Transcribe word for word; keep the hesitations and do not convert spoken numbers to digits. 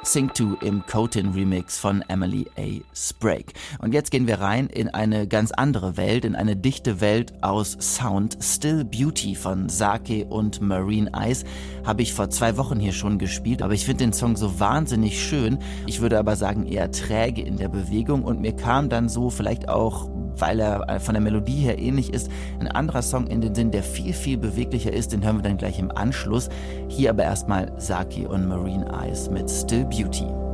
Sing To im Cotin Remix von Emily A. Sprague. Und jetzt gehen wir rein in eine ganz andere Welt, in eine dichte Welt aus Sound. Still Beauty von Sake und Marine Eyes habe ich vor zwei Wochen hier schon gespielt, aber ich finde den Song so wahnsinnig schön. Ich würde aber sagen eher träge in der Bewegung und mir kam dann so vielleicht auch, weil er von der Melodie her ähnlich ist, ein anderer Song in den Sinn, der viel, viel beweglicher ist, den hören wir dann gleich im Anschluss. Hier aber erstmal Sake und Marine Eyes mit Still Beauty.